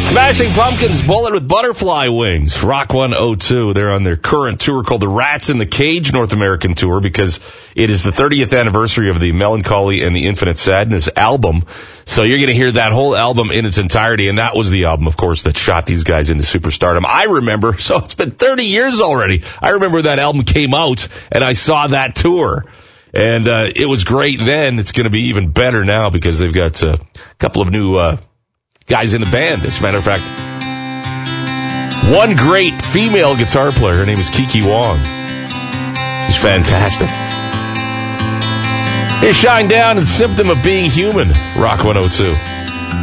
Smashing Pumpkins, Bullet with Butterfly Wings, Rock 102. They're on their current tour called the Rats in the Cage North American Tour because it is the 30th anniversary of the Melancholy and the Infinite Sadness album. So you're going to hear that whole album in its entirety, and that was the album, of course, that shot these guys into superstardom. I remember, so it's been 30 years already. I remember that album came out, and I saw that tour. And it was great then. It's going to be even better now because they've got a couple of new guys in the band. As a matter of fact, one great female guitar player. Her name is Kiki Wong. She's fantastic. Here's Shine Down and Symptom of Being Human, Rock 102.